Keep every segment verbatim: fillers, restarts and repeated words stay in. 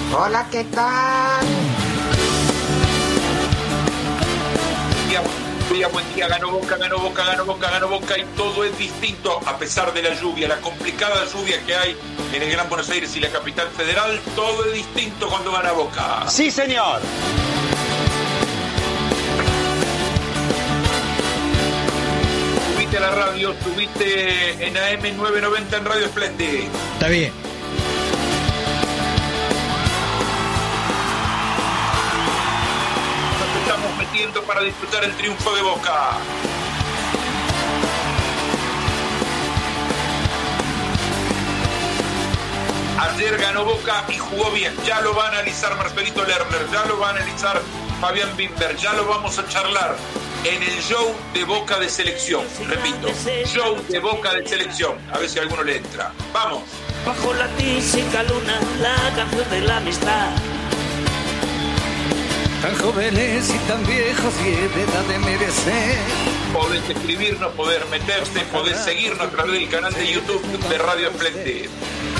Hola, ¿qué tal? Buen día, buen día, ganó Boca, ganó Boca, ganó Boca, ganó Boca y todo es distinto a pesar de la lluvia, la complicada lluvia que hay en el Gran Buenos Aires y la capital federal, todo es distinto cuando gana Boca. Sí, señor. Subite a la radio, subite en A M novecientos noventa en Radio Splendid. Está bien. Estamos metiendo para disfrutar el triunfo de Boca. Ayer ganó Boca y jugó bien. Ya lo va a analizar Marcelito Lerner, ya lo va a analizar Fabián Bimber, ya lo vamos a charlar en el show de Boca de Selección. Repito, show de Boca de Selección. A ver si a alguno le entra. Vamos. Bajo la tísica luna, la canción de la amistad. Tan jóvenes y tan viejos y de edad de merecer. Podés escribirnos, podés meterte, podés seguirnos a través del canal de YouTube de Radio Splendid.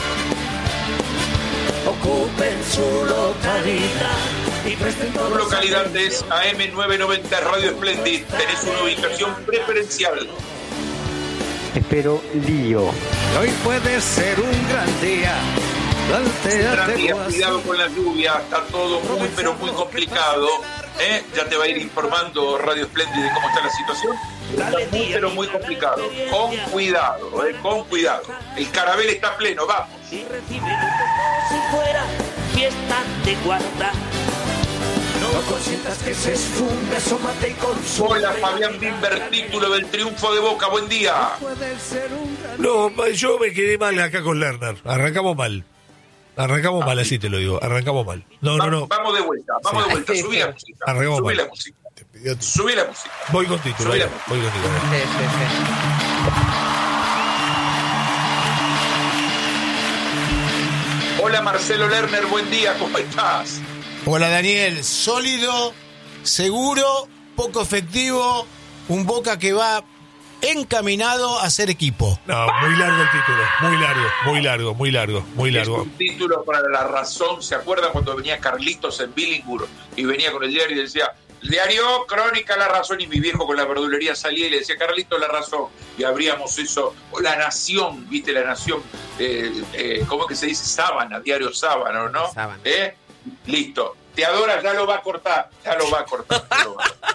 Ocupen su localidad y presten Tu localidad es A M novecientos noventa Radio Splendid. Tenés una ubicación preferencial. Espero lío. Hoy puede ser un gran día. Gran día, cuidado con la lluvia, está todo muy pero muy complicado. ¿eh? Ya te va a ir informando Radio Splendid de cómo está la situación. Está muy pero muy complicado. Con cuidado, ¿eh? con cuidado. El carabel está pleno, vamos. Y reciben como si fuera fiesta de guarda. No consientas que se esfume, asómate y consume. Hola Fabián Bimber, título del triunfo de Boca, buen día. No, yo me quedé mal acá con Lerner. Arrancamos mal. Arrancamos ah, mal, así te lo digo. Arrancamos mal. No, Va, no, no. Vamos de vuelta, vamos sí. de vuelta. Subí la música. Arrancamos Subí mal. la música. Subí la música. Voy con título. Voy contigo. Sí, sí, sí. Hola Marcelo Lerner, buen día, ¿cómo estás? Hola Daniel, sólido, seguro, poco efectivo, un Boca que va encaminado a ser equipo. No, muy largo el título, muy largo, muy largo, muy largo, muy largo. Es un título para La Razón. ¿Se acuerdan cuando venía Carlitos en Billinghurst y venía con el diario y decía, diario, crónica La Razón, y mi viejo con la verdulería salía y le decía, Carlitos, La Razón, y abríamos eso, o La Nación, viste, La Nación, eh, eh, ¿cómo es que se dice? Sábana, diario Sábana, ¿no? Sábana. ¿Eh? Listo, te adora, ya lo va a cortar, ya lo va a cortar. Ya lo va a cortar.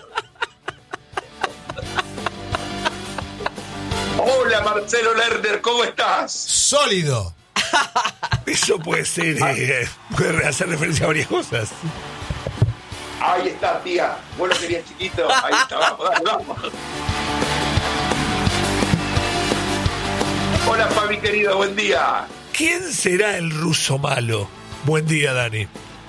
Hola Marcelo Lerner, ¿cómo estás? Sólido. Eso puede ser, eh, puede hacer referencia a varias cosas. Ahí está, tía. Vos lo querías chiquito. Ahí está, vamos, dale, vamos. Hola Fabi, querido, buen día. ¿Quién será el ruso malo? Buen día, Dani.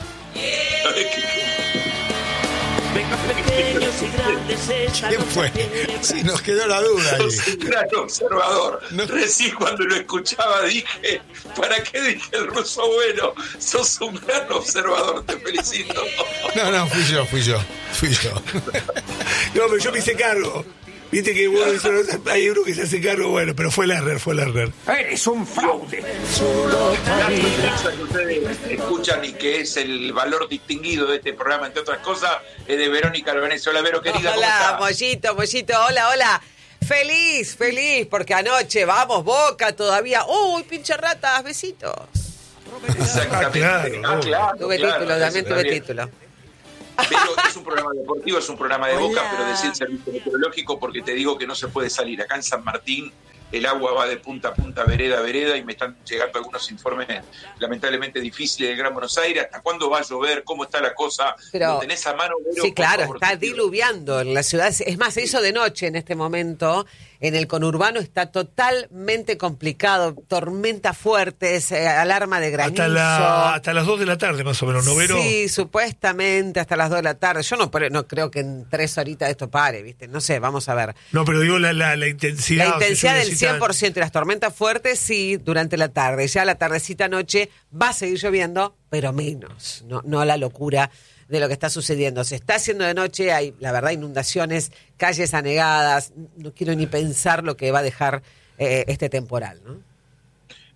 Vengan pequeños y grandes esta ¿Quién fue? Si nos quedó la duda ahí. Sos un gran observador. No. Recién cuando lo escuchaba dije, ¿para qué dije el ruso bueno? Sos un gran observador, te felicito. No, no, fui yo, fui yo, fui yo. No, pero yo me hice cargo. Viste que vos dices, hay uno que se hace cargo, bueno, pero fue Lerner, fue Lerner. Eres un fraude. La sonrisa que ustedes escuchan y que es el valor distinguido de este programa, entre otras cosas, es de Verónica Albanese. Hola, Vero, querida, ¿cómo Hola, estás? Mollito, Mollito, hola, hola. Feliz, feliz, porque anoche vamos, Boca todavía. Uy, pinche ratas, besitos. Exactamente. Ah, claro, Ah, claro, Tuve claro, título, también tuve bien. título. Pero es un programa deportivo, es un programa de Boca, Hola. pero decir servicio meteorológico porque te digo que no se puede salir. Acá en San Martín el agua va de punta a punta, vereda a vereda, y me están llegando algunos informes lamentablemente difíciles del Gran Buenos Aires. ¿Hasta cuándo va a llover? ¿Cómo está la cosa? Pero, ¿Lo tenés a mano, Vero? sí, Por claro, favor, está te pido. diluviando en la ciudad. Es más, se hizo de noche en este momento. En el conurbano está totalmente complicado. Tormentas fuertes, eh, alarma de granizo. Hasta, la, hasta las dos de la tarde, más o menos, ¿no, Vero? Sí, supuestamente hasta las dos de la tarde. Yo no, no creo que en tres horitas esto pare, ¿viste? No sé, vamos a ver. No, pero digo la, la, la intensidad. La intensidad o sea, del cien por ciento y las tormentas fuertes, sí, durante la tarde. Ya la tardecita noche va a seguir lloviendo, pero menos. No, no a la locura de lo que está sucediendo. Se está haciendo de noche, hay, la verdad, inundaciones, calles anegadas. No quiero ni pensar lo que va a dejar eh, este temporal, ¿no?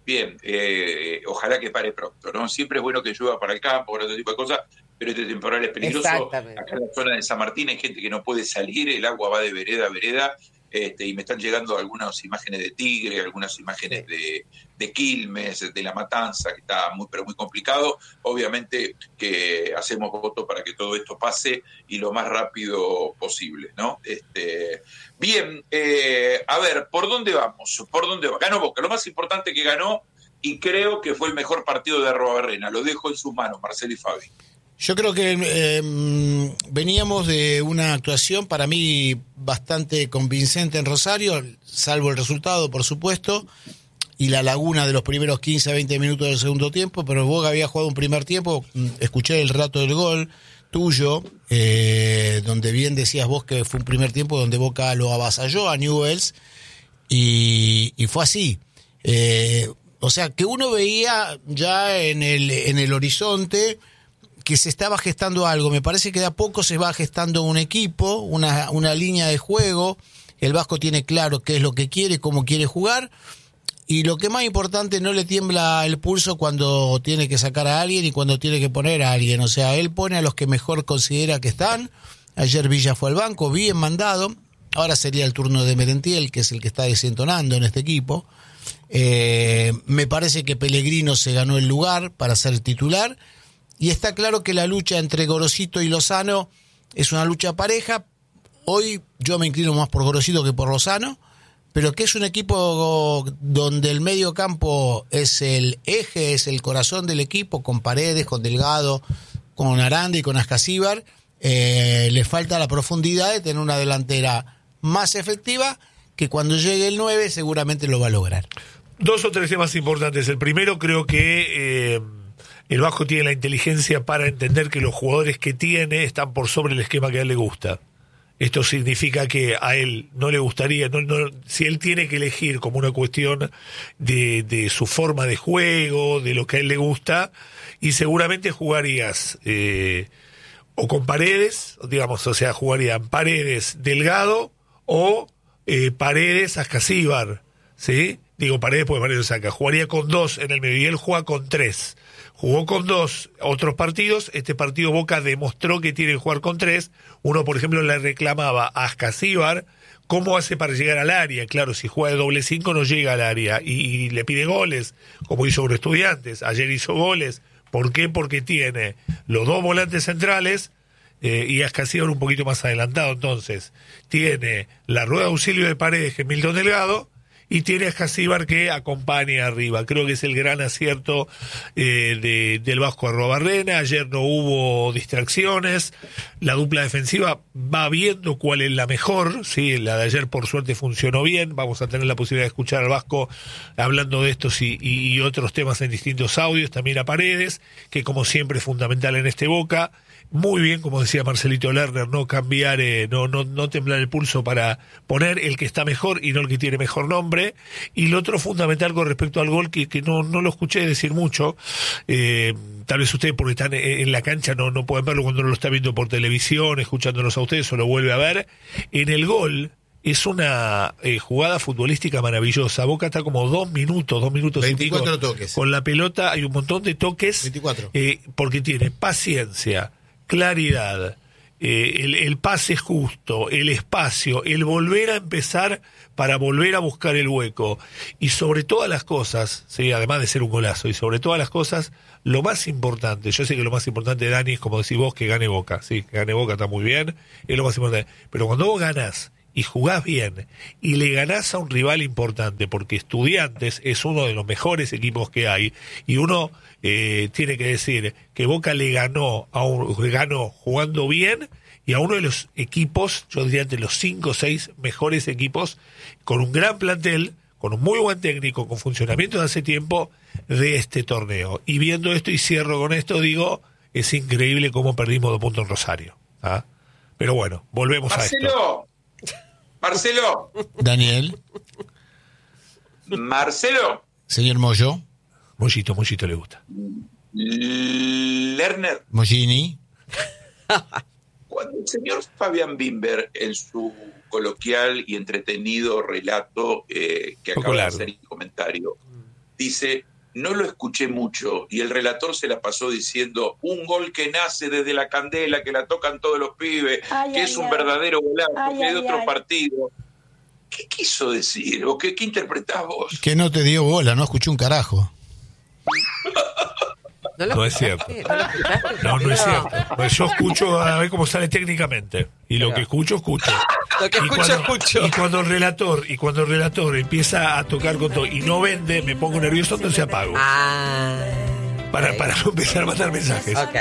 bien, eh, ojalá que pare pronto, ¿no? Siempre es bueno que llueva para el campo, para otro tipo de cosas, pero este temporal es peligroso. Acá en la zona de San Martín hay gente que no puede salir, el agua va de vereda a vereda, este, y me están llegando algunas imágenes de Tigre, algunas imágenes de, de Quilmes, de La Matanza, que está muy, pero muy complicado. Obviamente que hacemos voto para que todo esto pase y lo más rápido posible, ¿no? Este, bien, eh, a ver, ¿por dónde vamos? ¿Por dónde va? Ganó Boca, lo más importante que ganó, y creo que fue el mejor partido de Arruabarrena. Lo dejo en sus manos, Marcelo y Fabi. Yo creo que eh, veníamos de una actuación para mí bastante convincente en Rosario, salvo el resultado, por supuesto, y la laguna de los primeros quince a veinte minutos del segundo tiempo, pero Boca había jugado un primer tiempo, escuché el relato del gol tuyo, eh, donde bien decías vos que fue un primer tiempo donde Boca lo avasalló a Newell's, y, y fue así. Eh, o sea, que uno veía ya en el, en el horizonte que se estaba gestando algo. Me parece que de a poco se va gestando un equipo, una, una línea de juego. El Vasco tiene claro qué es lo que quiere, cómo quiere jugar, y lo que más importante, no le tiembla el pulso cuando tiene que sacar a alguien y cuando tiene que poner a alguien. O sea, él pone a los que mejor considera que están. Ayer Villa fue al banco, bien mandado. Ahora sería el turno de Merentiel, que es el que está desentonando en este equipo. Eh, me parece que Pellegrino se ganó el lugar para ser titular. Y está claro que la lucha entre Gorosito y Lozano es una lucha pareja. Hoy yo me inclino más por Gorosito que por Lozano, pero que es un equipo donde el medio campo es el eje, es el corazón del equipo, con Paredes, con Delgado, con Aranda y con Ascasíbar. Eh, le falta la profundidad de tener una delantera más efectiva, que cuando llegue el nueve seguramente lo va a lograr. Dos o tres temas importantes. El primero, creo que eh, el Vasco tiene la inteligencia para entender que los jugadores que tiene están por sobre el esquema que a él le gusta. Esto significa que a él no le gustaría, no, no, si él tiene que elegir como una cuestión de, de su forma de juego, de lo que a él le gusta, y seguramente jugarías eh, o con Paredes, digamos, o sea, jugarían Paredes Delgado o eh, Paredes Ascasíbar, ¿sí? Digo Paredes porque Paredes saca. Jugaría con dos en el medio y él juega con tres. Jugó con dos otros partidos. Este partido Boca demostró que tiene que jugar con tres. Uno, por ejemplo, le reclamaba a Ascasíbar cómo hace para llegar al área. Claro, si juega de doble cinco no llega al área y, y le pide goles, como hizo con Estudiantes. Ayer hizo goles. ¿Por qué? Porque tiene los dos volantes centrales eh, y Ascasíbar un poquito más adelantado. Entonces, tiene la rueda de auxilio de Paredes, que es Milton Delgado, y tiene a Ascasíbar que acompaña arriba. Creo que es el gran acierto eh, de, del Vasco Arruabarrena. Ayer no hubo distracciones. La dupla defensiva va viendo cuál es la mejor. Sí, la de ayer por suerte funcionó bien. Vamos a tener la posibilidad de escuchar al Vasco hablando de estos y, y, y otros temas en distintos audios. También a Paredes, que como siempre es fundamental en este Boca. Muy bien, como decía Marcelito Lerner, no cambiar, eh, no, no, no temblar el pulso para poner el que está mejor y no el que tiene mejor nombre. Y lo otro fundamental con respecto al gol, que, que no, no lo escuché decir mucho, eh, tal vez ustedes porque están en la cancha no, no pueden verlo cuando uno lo está viendo por televisión, escuchándonos a ustedes o lo vuelve a ver. En el gol es una eh, jugada futbolística maravillosa. Boca está como dos minutos, dos minutos veinticuatro y pico, toques. Con la pelota hay un montón de toques. veinticuatro. Eh, porque tiene paciencia, claridad, eh, el, el pase justo, el espacio, el volver a empezar para volver a buscar el hueco. Y sobre todas las cosas, sí, además de ser un golazo, y sobre todas las cosas, lo más importante, yo sé que lo más importante, Dani, es como decís vos, que gane Boca. Sí, que gane Boca está muy bien, es lo más importante. Pero cuando vos ganás y jugás bien y le ganás a un rival importante, porque Estudiantes es uno de los mejores equipos que hay, y uno eh, tiene que decir que Boca le ganó a un, ganó jugando bien y a uno de los equipos, yo diría entre los cinco o seis mejores equipos, con un gran plantel, con un muy buen técnico, con funcionamiento de hace tiempo de este torneo. Y viendo esto, y cierro con esto, digo, es increíble cómo perdimos dos puntos en Rosario. ¿Ah? Pero bueno, volvemos Marcelo, a esto. Marcelo. Daniel. Marcelo. Señor Moyo. Mollito, Mollito le gusta. Lerner. Mollini. Cuando el señor Fabián Bimber, en su coloquial y entretenido relato eh, que acaba de hacer el comentario, dice, no lo escuché mucho, y el relator se la pasó diciendo, un gol que nace desde la candela, que la tocan todos los pibes, Ay, que ay, es un ay. verdadero golazo, Ay, que es de ay, otro ay. partido. ¿Qué quiso decir? ¿O qué, qué interpretás vos? Que no te dio bola, no escuché un carajo. ¿No, lo No es escuchaste? cierto. ¿No lo escuchaste? No, no es No. cierto. Pues yo escucho a ver cómo sale técnicamente. Y lo que escucho, escucho. Lo que Y escucho, cuando- escucho. Y cuando el relator, y cuando el relator empieza a tocar con todo y no vende, me pongo nervioso, entonces apago. Ah, Para, ok. para no empezar a mandar mensajes. ok.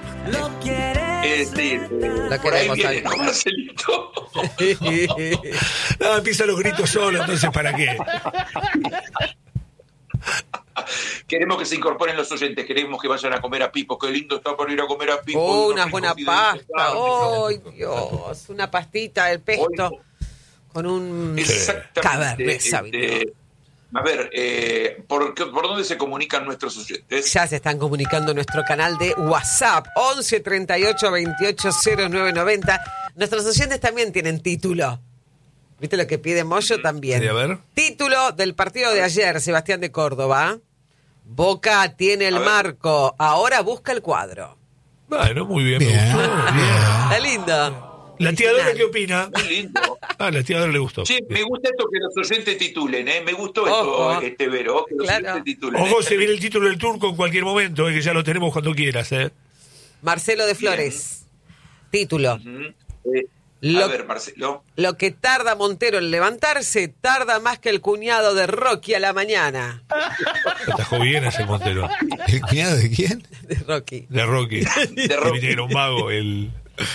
Es decir, Lo por ahí queremos, viene, Aldo. ¿no, Marcelito? No, empiezan los gritos solo, entonces ¿para qué? Queremos que se incorporen los oyentes, queremos que vayan a comer a Pipo. Qué lindo está por ir a comer a Pipo. Oh, Unos una picos buena fideos de pasta. carne. ¡Ay, Dios! Una pastita del pesto Hoy- con un Exactamente. Cabernet este, Sauvignon. a ver, eh, ¿por, qué- ¿por dónde se comunican nuestros oyentes? Ya se están comunicando en nuestro canal de WhatsApp, once treinta y ocho veintiocho cero nueve noventa. Nuestros oyentes también tienen título. ¿Viste lo que pide Moyo también? Sí, a ver. Título del partido de ayer, Sebastián de Córdoba. Boca tiene el A ver. marco, ahora busca el cuadro. Bueno, muy bien, Bien, me gustó. bien. Bien. Está lindo. ¿La tía Dora qué opina? Muy lindo. Ah, la tía Dora le gustó. Sí, me gusta esto que los oyentes titulen, ¿eh? Me gustó esto, Ojo. este Vero, que los Claro. oyentes titulen. Ojo, ¿eh? se viene el título del turco en cualquier momento, eh, que ya lo tenemos cuando quieras, ¿eh? Marcelo de Flores. Título. Ujú. Eh, Lo- A ver, Marcelo. Lo que tarda Montero en levantarse, tarda más que el cuñado de Rocky a la mañana. Atajó bien ese Montero. ¿El cuñado de quién? De Rocky. De Rocky. De Rocky. Que era un mago. El...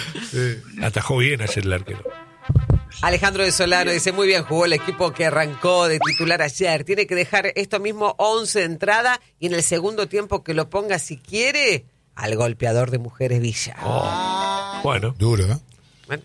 Atajó bien ayer el arquero. Alejandro de Solano dice, muy bien, jugó el equipo que arrancó de titular ayer. Tiene que dejar esto mismo once de entrada y en el segundo tiempo que lo ponga, si quiere, al golpeador de Mujeres Villa. Bueno. Duro, ¿eh? Bueno,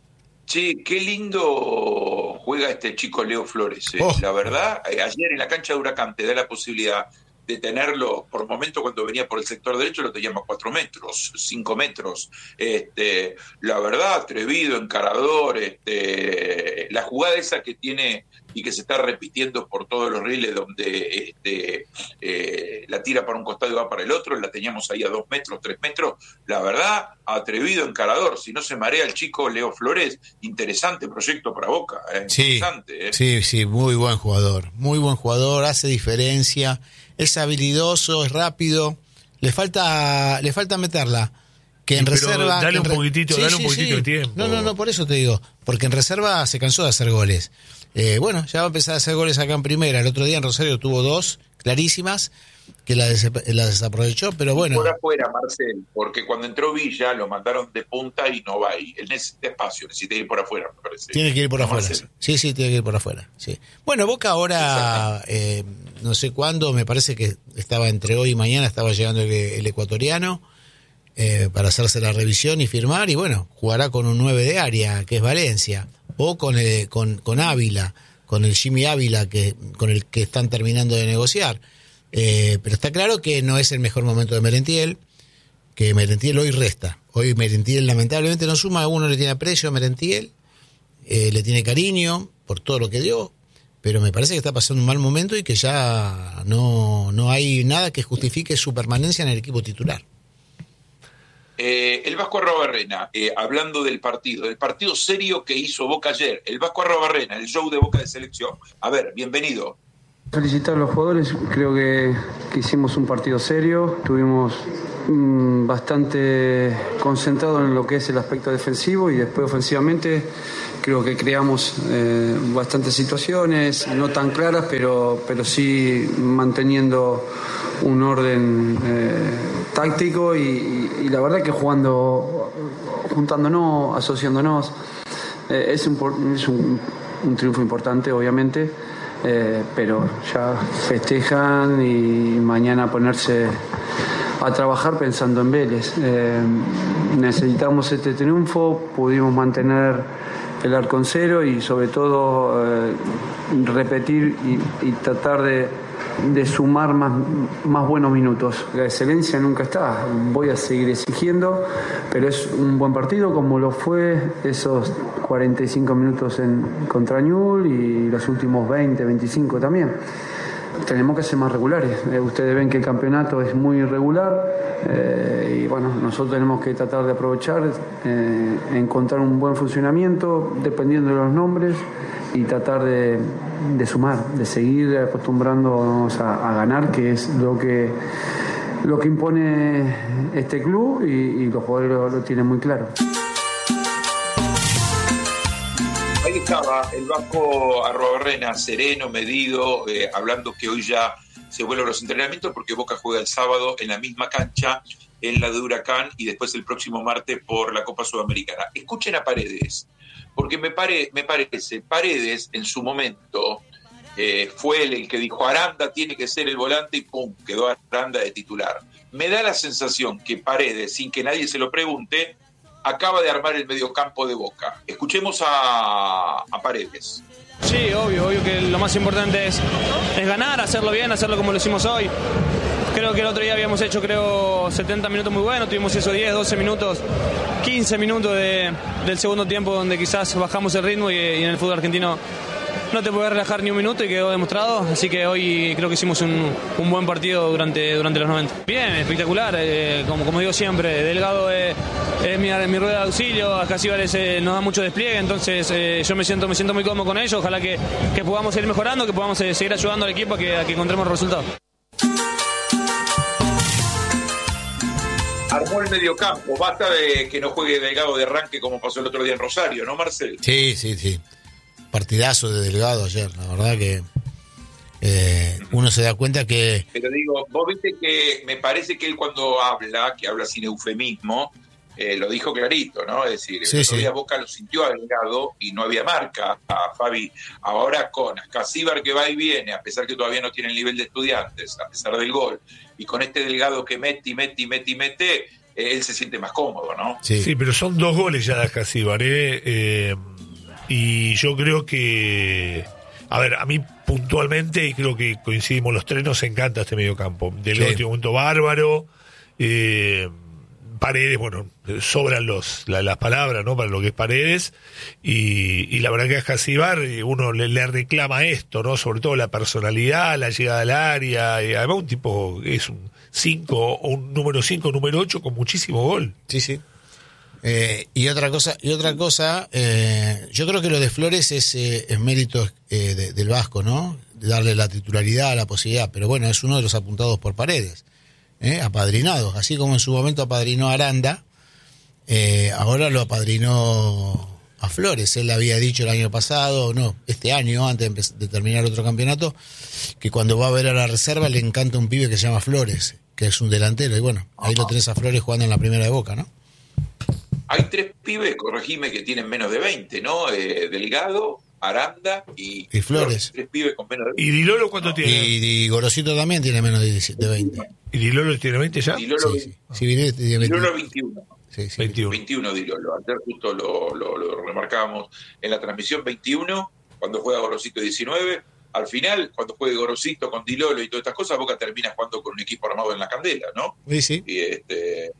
Sí, qué lindo juega este chico Leo Flores. ¿eh? Oh. La verdad, eh, ayer en la cancha de Huracán te da la posibilidad de tenerlo, por momento cuando venía por el sector derecho lo teníamos a cuatro metros, cinco metros. Este, la verdad, atrevido, encarador, este, la jugada esa que tiene y que se está repitiendo por todos los riles donde este, eh, la tira para un costado y va para el otro, la teníamos ahí a dos metros, tres metros. La verdad, atrevido, encarador. Si no se marea el chico Leo Flores, interesante proyecto para Boca. ¿eh? Sí, Interesante. ¿eh? sí, sí, muy buen jugador. Muy buen jugador, hace diferencia. Es habilidoso, es rápido. Le falta, le falta meterla. Que en Pero reserva. dale que en un re- poquitito, dale un poquitito de tiempo. No, no, no, por eso te digo. Porque en reserva se cansó de hacer goles. Eh, bueno, ya va a empezar a hacer goles acá en primera. El otro día en Rosario tuvo dos clarísimas que la, des- la desaprovechó, pero bueno. Por afuera, Marcel, porque cuando entró Villa lo mandaron de punta y no va ahí. Él necesita espacio, necesita ir por afuera, me parece. Tiene que ir por No, afuera. Marcel. Sí, sí, tiene que ir por afuera. Sí. Bueno, Boca ahora, eh, no sé cuándo, me parece que estaba entre hoy y mañana, estaba llegando el, el ecuatoriano eh, para hacerse la revisión y firmar. Y bueno, jugará con un nueve de área, que es Valencia, o con, el, con, con Ávila, con el Jimmy Ávila, que, con el que están terminando de negociar. Eh, pero está claro que no es el mejor momento de Merentiel, que Merentiel hoy resta. Hoy Merentiel lamentablemente no suma, uno le tiene aprecio a Merentiel, eh, le tiene cariño por todo lo que dio, pero me parece que está pasando un mal momento y que ya no, no hay nada que justifique su permanencia en el equipo titular. Eh, el Vasco Arrobarrena, eh, hablando del partido, del partido serio que hizo Boca ayer, el Vasco Arrobarrena, el show de Boca de selección. A ver, bienvenido. Felicitar a los jugadores, creo que, que hicimos un partido serio, estuvimos mm, bastante concentrados en lo que es el aspecto defensivo y después ofensivamente creo que creamos eh, bastantes situaciones, no tan claras, pero, pero sí manteniendo un orden eh, táctico y, y, y la verdad que jugando, juntándonos, asociándonos, eh, es, un, es un, un triunfo importante obviamente. Eh, pero ya festejan y mañana ponerse a trabajar pensando en Vélez. Eh, necesitamos este triunfo, pudimos mantener el arco en cero y sobre todo eh, repetir y, y tratar de, de sumar más, más buenos minutos. La excelencia nunca está, voy a seguir exigiendo, pero es un buen partido como lo fue esos cuarenta y cinco minutos en contra Ñul y los últimos veinte, veinticinco también. tenemos que ser más regulares. Eh, ustedes ven que el campeonato es muy irregular eh, y bueno, nosotros tenemos que tratar de aprovechar, eh, encontrar un buen funcionamiento dependiendo de los nombres y tratar de, de sumar, de seguir acostumbrándonos a, a ganar, que es lo que lo que impone este club y, y los jugadores lo, lo tienen muy claro. Ahí estaba el Vasco Arruabarrena, sereno, medido, eh, hablando que hoy ya se vuelven los entrenamientos porque Boca juega el sábado en la misma cancha, en la de Huracán, y después el próximo martes por la Copa Sudamericana. Escuchen a Paredes, porque me, pare, me parece, Paredes en su momento eh, fue el, el que dijo Aranda tiene que ser el volante y pum, quedó Aranda de titular. Me da la sensación que Paredes, sin que nadie se lo pregunte, acaba de armar el mediocampo de Boca. Escuchemos a, a Paredes. Sí, obvio, obvio que lo más importante es, es ganar, hacerlo bien, hacerlo como lo hicimos hoy. Creo que el otro día habíamos hecho, creo, setenta minutos muy buenos, tuvimos esos diez, doce minutos, quince minutos de, del segundo tiempo donde quizás bajamos el ritmo y, y en el fútbol argentino no te puedes relajar ni un minuto y quedó demostrado, así que hoy creo que hicimos un, un buen partido durante, durante los noventa. Bien, espectacular, eh, como, como digo siempre, Delgado es, es mi, mi rueda de auxilio, acá Cacíbares eh, nos da mucho despliegue, entonces eh, yo me siento, me siento muy cómodo con ellos, ojalá que, que podamos seguir mejorando, que podamos eh, seguir ayudando al equipo a que, a que encontremos resultados. Armó el mediocampo, basta de que no juegue Delgado de arranque como pasó el otro día en Rosario, ¿no, Marcel? Sí, sí, sí. Partidazo de Delgado ayer, la verdad que eh, uno se da cuenta que... Pero digo, vos viste que me parece que él cuando habla, que habla sin eufemismo, eh, lo dijo clarito, ¿no? Es decir, sí, el otro sí. día Boca lo sintió a Delgado y no había marca a Fabi. Ahora con Ascasíbar que va y viene, a pesar que todavía no tiene el nivel de Estudiantes, a pesar del gol, y con este Delgado que mete y mete y mete y mete, eh, él se siente más cómodo, ¿no? Sí, sí, pero son dos goles ya de Ascasíbar, ¿eh? eh Y yo creo que, a ver, a mí puntualmente, y creo que coincidimos los tres, nos encanta este mediocampo. Delgado Sí. tiene un momento bárbaro, eh, Paredes, bueno, sobran los, la, las palabras, ¿no? Para lo que es Paredes, y, y la verdad que a Ascasíbar uno le, le reclama esto, ¿no? Sobre todo la personalidad, la llegada al área, y además un tipo que es un cinco, o un número cinco, número ocho con muchísimo gol. Sí, sí. Eh, y otra cosa, y otra cosa, eh, yo creo que lo de Flores es, eh, es mérito eh, de, del Vasco, ¿no? De darle la titularidad, la posibilidad, pero bueno, es uno de los apuntados por Paredes, ¿eh? Apadrinados, así como en su momento apadrinó a Aranda, eh, ahora lo apadrinó a Flores. Él había dicho el año pasado, no, este año, antes de, de terminar otro campeonato, que cuando va a ver a la reserva le encanta un pibe que se llama Flores, que es un delantero, y bueno, ahí lo tenés a Flores jugando en la primera de Boca, ¿no? Hay tres pibes, corregime, que tienen menos de veinte, ¿no? Eh, Delgado, Aranda y, Y Flores. Tres pibes con menos de veinte. ¿Y Dilolo cuánto No. tiene? Y, y Gorosito también tiene menos de, de veinte. ¿Y Dilolo tiene veinte ya? Dilolo, Sí, sí. Sí, Vilés tiene veinte. Dilolo veintiuno. Sí, sí. veintiuno. veintiuno Dilolo. Ayer justo lo, lo, lo remarcábamos en la transmisión, veintiuno, cuando juega Gorosito diecinueve. Al final, cuando juegue Gorosito con Dilolo y todas estas cosas, Boca termina jugando con un equipo armado en la candela, ¿no? Sí, sí. Y este,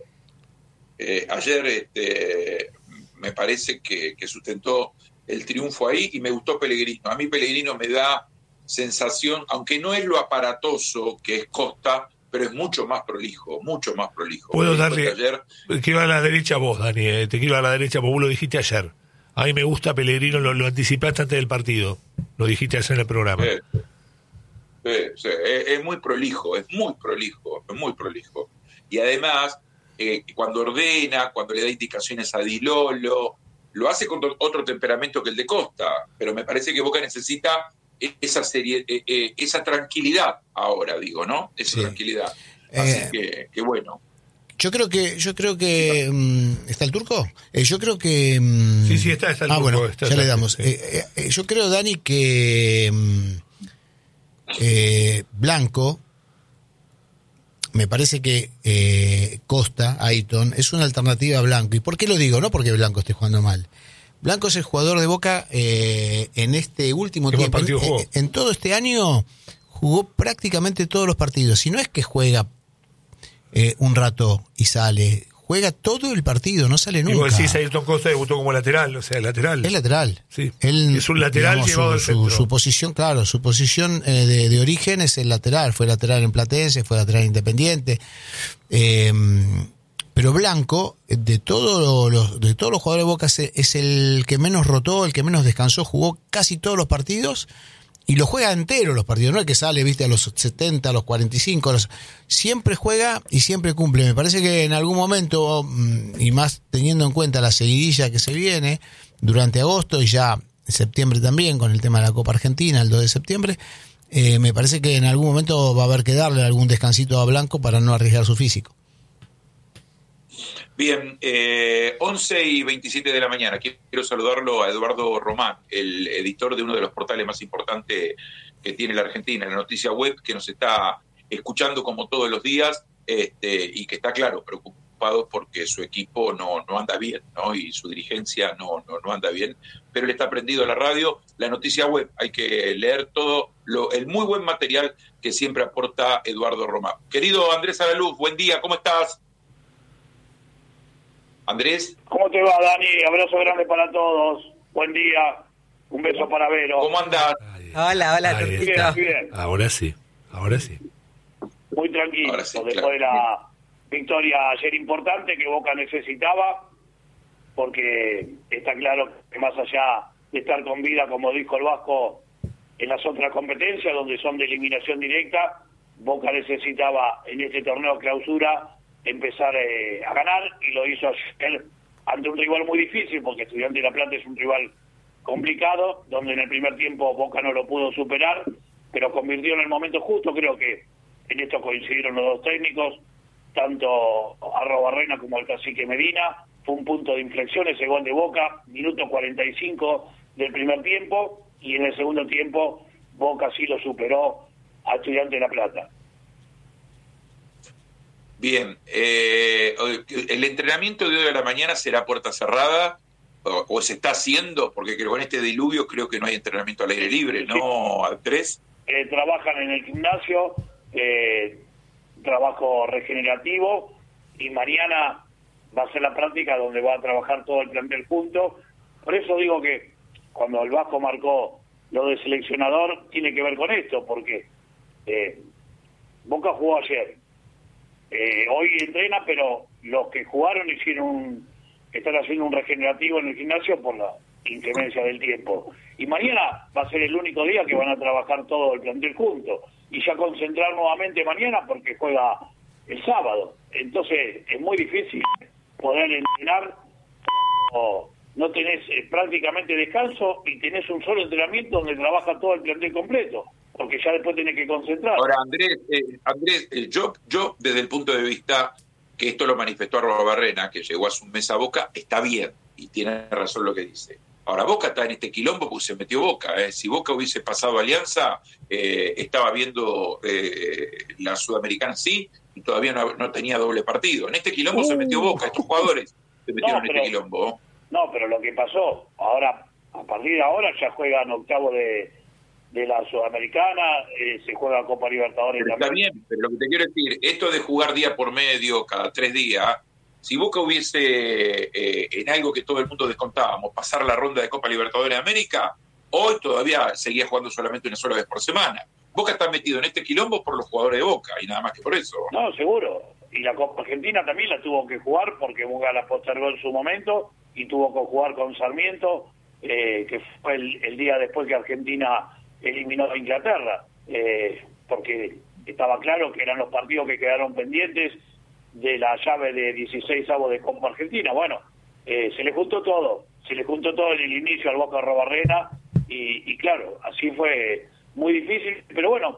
eh, ayer este, me parece que, que sustentó el triunfo ahí y me gustó Pellegrino. A mí Pellegrino me da sensación, aunque no es lo aparatoso que es Costa, pero es mucho más prolijo, mucho más prolijo. Puedo Me di darle, cuenta ayer, que iba a la derecha vos, Dani, eh, te quiero a la derecha, porque vos lo dijiste ayer. A mí me gusta Pellegrino, lo, lo anticipaste antes del partido, lo dijiste ayer en el programa. eh, eh, sí, es, es muy prolijo, es muy prolijo, es muy prolijo. Y además, eh, cuando ordena, cuando le da indicaciones a Dilolo, lo hace con otro temperamento que el de Costa, pero me parece que Boca necesita esa serie, eh, eh, esa tranquilidad ahora, digo, ¿no? Esa Sí. tranquilidad. Así Eh, que, que bueno. Yo creo que, yo creo que um, ¿está el turco? Eh, yo creo que um, Sí, sí, está, está el ah, turco, bueno, está, ya está, le damos. sí. Eh, eh, yo creo, Dani, que um, eh, Blanco, me parece que eh, Costa, Ayton, es una alternativa a Blanco. ¿Y por qué lo digo? No porque Blanco esté jugando mal. Blanco es el jugador de Boca eh, en este último ¿Qué tiempo. partido En, jugó? en- en todo este año jugó prácticamente todos los partidos. Si no es que juega eh, un rato y sale, juega todo el partido, no sale nunca. Y vos decís, Ayrton Costa debutó como lateral, o sea, lateral. Es lateral. Sí. Él, es un lateral digamos, llevado al su, centro. Su, su posición, claro, su posición eh, de, de origen es el lateral. Fue lateral en Platense, fue lateral Independiente. Eh, pero Blanco, de todos los, de todos los jugadores de Boca, es, es el que menos rotó, el que menos descansó, jugó casi todos los partidos. Y lo juega entero los partidos, no es que sale, viste, a los setenta, a los cuarenta y cinco, a los... siempre juega y siempre cumple. Me parece que en algún momento, y más teniendo en cuenta la seguidilla que se viene durante agosto y ya en septiembre también, con el tema de la Copa Argentina, el dos de septiembre, eh, me parece que en algún momento va a haber que darle algún descansito a Blanco para no arriesgar su físico. Bien, eh, once y veintisiete de la mañana. Quiero saludarlo a Eduardo Román, el editor de uno de los portales más importantes que tiene la Argentina, la Noticia Web, que nos está escuchando como todos los días este, y que está, claro, preocupado porque su equipo no, no anda bien, ¿no? Y su dirigencia no, no, no anda bien, pero él está prendido a la radio, la Noticia Web. Hay que leer todo lo, el muy buen material que siempre aporta Eduardo Román. Querido Andrés Alaluz, buen día, ¿cómo estás? Andrés. ¿Cómo te va, Dani? Abrazo grande para todos. Buen día. Un beso para Vero. ¿Cómo andás? Hola, hola, Ahí bien, bien. Ahora sí, ahora sí. Muy tranquilo. Ahora sí, después claro. de la victoria ayer importante que Boca necesitaba, porque está claro que más allá de estar con vida, como dijo el Vasco, en las otras competencias, donde son de eliminación directa, Boca necesitaba en este torneo clausura empezar eh, a ganar, y lo hizo ayer ante un rival muy difícil, porque Estudiantes de La Plata es un rival complicado, donde en el primer tiempo Boca no lo pudo superar, pero convirtió en el momento justo. Creo que en esto coincidieron los dos técnicos, tanto Arrobarrena como el cacique Medina. Fue un punto de inflexión ese gol de Boca, minuto cuarenta y cinco del primer tiempo, y en el segundo tiempo Boca sí lo superó a Estudiantes de La Plata. Bien, eh, ¿el entrenamiento de hoy a la mañana será puerta cerrada o, o se está haciendo? Porque creo que con este diluvio creo que no hay entrenamiento al aire libre, ¿no, Andrés? Eh, trabajan en el gimnasio, eh, trabajo regenerativo, y mañana va a ser la práctica donde va a trabajar todo el plantel junto. Por eso digo que cuando el Vasco marcó lo de seleccionador, tiene que ver con esto, porque eh, Boca jugó ayer. Eh, hoy entrena, pero los que jugaron hicieron un, están haciendo un regenerativo en el gimnasio por la inclemencia del tiempo. Y mañana va a ser el único día que van a trabajar todo el plantel junto. Y ya concentrar nuevamente mañana porque juega el sábado. Entonces es muy difícil poder entrenar cuando no tenés eh, prácticamente descanso y tenés un solo entrenamiento donde trabaja todo el plantel completo, porque ya después tenés que concentrar. Ahora, Andrés, eh, Andrés eh, yo, yo desde el punto de vista que esto lo manifestó Arrobarrena, que llegó hace un mes a Boca, está bien, y tiene razón lo que dice. Ahora, Boca está en este quilombo porque se metió Boca. ¿eh? Si Boca hubiese pasado Alianza, eh, estaba viendo eh, la Sudamericana sí, y todavía no, no tenía doble partido. En este quilombo uh. se metió Boca, estos jugadores se metieron no, pero, en este quilombo. No, pero lo que pasó, ahora, a partir de ahora ya juegan octavo de... de la Sudamericana, eh, se juega Copa Libertadores pero también. Está bien, pero lo que te quiero decir, esto de jugar día por medio, cada tres días, si Boca hubiese, eh, en algo que todo el mundo descontábamos, pasar la ronda de Copa Libertadores de América, hoy todavía seguía jugando solamente una sola vez por semana. Boca está metido en este quilombo por los jugadores de Boca, y nada más que por eso. No, seguro. Y la Copa Argentina también la tuvo que jugar, porque Boca la postergó en su momento, y tuvo que jugar con Sarmiento, eh, que fue el, el día después que Argentina eliminó a Inglaterra, eh, porque estaba claro que eran los partidos que quedaron pendientes de la llave de dieciséis avos de Copa Argentina. Bueno, eh, se le juntó todo, se le juntó todo en el inicio al Boca Arrobarrena, y, y claro, así fue muy difícil, pero bueno,